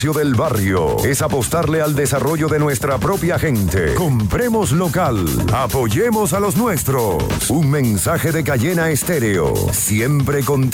del barrio es apostarle al desarrollo de nuestra propia gente. Compremos local, apoyemos a los nuestros. Un mensaje de Cayena Estéreo, siempre contigo.